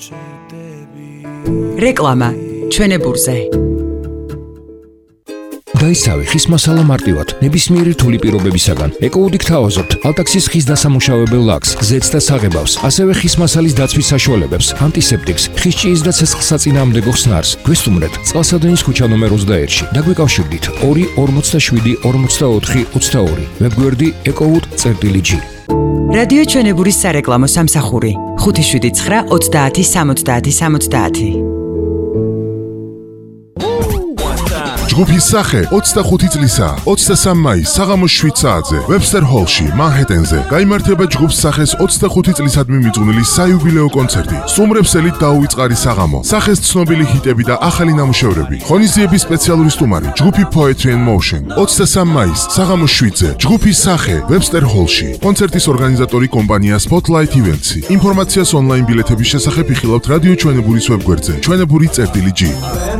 რეკლამა ჩვენებურზე. დაისავე ხის მასალა მარტივად, ნებისმიერი რთული პირობებისაგან. ეკოუდი გთავაზობთ ალტაქსის ხის დასამუშავებელ ლაქს, ზეთს და საღებავს, ასევე ხის მასალის დაცვის საშუალებებს, ანტისეპტიკს, ხის ჭიის და ცეცხლსაწინააღმდეგო ხსნარს. გვესტუმრეთ წყალსადენის ქუჩა ნომერ 21-ში. დაგვიკავშირდით 2 47 44 22. ვებგვერდი ecowood.g. რადიო ჩვენებურის სარეკლამო სამსახური 579 30 70 70. ჯგუფის სახე 25 წლისა 23 მაისს საღამოს 7 საათზე ვებსტერ ჰოლში მანჰეტენზე გაიმართება ჯგუფს სახეს 25 წლისადმი მიძღვნილი საიუბილეო კონცერტი. სტუმრებს დაუვიწყარი საღამო, სახეს ცნობილი ჰიტები და ახალი ნამუშევრები. ღონისძიების სპეციალური სტუმარი ჯგუფი Poetry and Motion 23 მაისს საღამოს 7-ზე ჯგუფის სახე ვებსტერ ჰოლში. კონცერტის ორგანიზატორი კომპანია Spotlight Events. ინფორმაციას ონლაინ ბილეთების შესახებ იხილავთ რადიო ჩვენებურის ვებგვერდზე ჩვენებური.g.